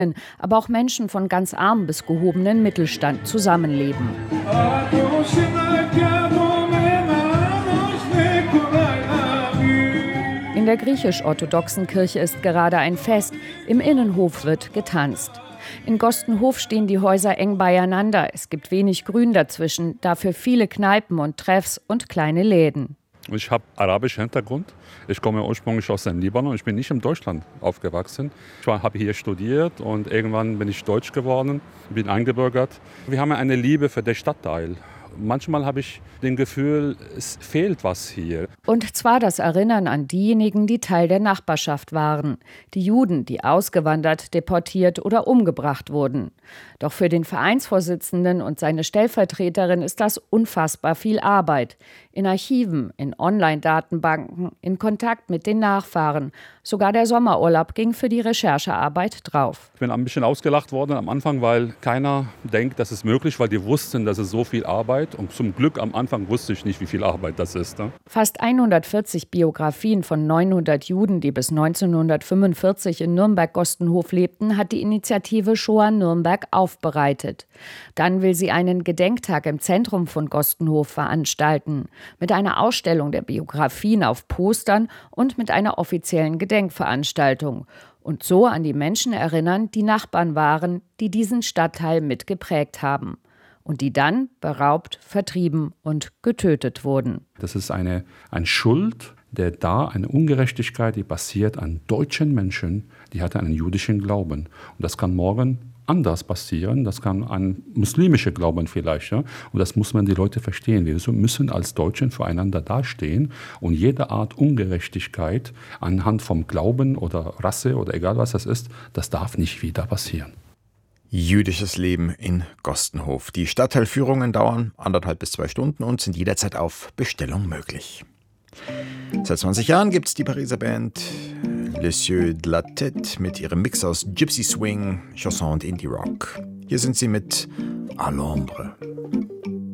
aber auch Menschen von ganz arm bis gehobenen Mittelstand zusammenleben. In der griechisch-orthodoxen Kirche ist gerade ein Fest. Im Innenhof wird getanzt. In Gostenhof stehen die Häuser eng beieinander. Es gibt wenig Grün dazwischen, dafür viele Kneipen und Treffs und kleine Läden. Ich habe arabischen Hintergrund. Ich komme ursprünglich aus dem Libanon. Ich bin nicht in Deutschland aufgewachsen. Ich habe hier studiert und irgendwann bin ich deutsch geworden, bin eingebürgert. Wir haben eine Liebe für den Stadtteil. Manchmal habe ich das Gefühl, es fehlt was hier. Und zwar das Erinnern an diejenigen, die Teil der Nachbarschaft waren. Die Juden, die ausgewandert, deportiert oder umgebracht wurden. Doch für den Vereinsvorsitzenden und seine Stellvertreterin ist das unfassbar viel Arbeit. In Archiven, in Online-Datenbanken, in Kontakt mit den Nachfahren. Sogar der Sommerurlaub ging für die Recherchearbeit drauf. Ich bin ein bisschen ausgelacht worden am Anfang, weil keiner denkt, das ist möglich, weil die wussten, dass es so viel Arbeit. Und zum Glück am Anfang wusste ich nicht, wie viel Arbeit das ist. Ne? Fast 140 Biografien von 900 Juden, die bis 1945 in Nürnberg-Gostenhof lebten, hat die Initiative Shoah Nürnberg aufbereitet. Dann will sie einen Gedenktag im Zentrum von Gostenhof veranstalten. Mit einer Ausstellung der Biografien auf Postern und mit einer offiziellen Gedenkveranstaltung. Und so an die Menschen erinnern, die Nachbarn waren, die diesen Stadtteil mitgeprägt haben. Und die dann beraubt, vertrieben und getötet wurden. Das ist eine Schuld, eine Ungerechtigkeit, die passiert an deutschen Menschen, die hatten einen jüdischen Glauben. Und das kann morgen anders passieren, das kann ein muslimischer Glauben vielleicht. Ja? Und das muss man die Leute verstehen. Wir müssen als Deutschen füreinander dastehen und jede Art Ungerechtigkeit anhand vom Glauben oder Rasse oder egal was das ist, das darf nicht wieder passieren. Jüdisches Leben in Gostenhof. Die Stadtteilführungen dauern 1,5 bis 2 Stunden und sind jederzeit auf Bestellung möglich. Seit 20 Jahren gibt es die Pariser Band Les Yeux de la Tête mit ihrem Mix aus Gypsy Swing, Chanson und Indie Rock. Hier sind sie mit À l'ombre.